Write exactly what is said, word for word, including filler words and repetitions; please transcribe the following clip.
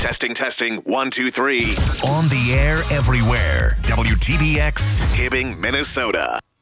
Testing, testing, one, two, three. On the air everywhere. W T B X, Hibbing, Minnesota.